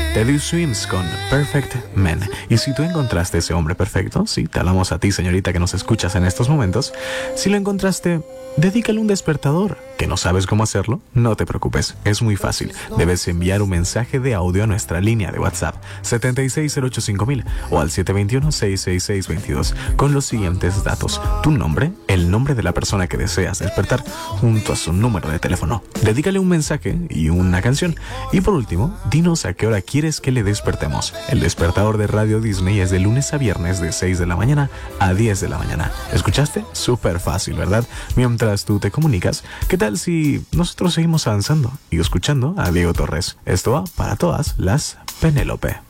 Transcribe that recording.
Teddy Swims con Perfect Man. Y si tú encontraste ese hombre perfecto, sí, te hablamos a ti, señorita, que nos escuchas en estos momentos. Si lo encontraste, dedícale un despertador. ¿Que no sabes cómo hacerlo? No te preocupes, es muy fácil. Debes enviar un mensaje de audio a nuestra línea de WhatsApp 76085000 o al 721-66622 con los siguientes datos: tu nombre, el nombre de la persona que deseas despertar junto a su número de teléfono. Dedícale un mensaje y una canción. Y por último, dinos a qué hora quieres que le despertemos. El despertador de Radio Disney es de lunes a viernes de 6 de la mañana a 10 de la mañana. ¿Escuchaste? Súper fácil, ¿verdad? Mientras tú te comunicas, ¿qué tal si nosotros seguimos avanzando y escuchando a Diego Torres? Esto va para todas las Penélope.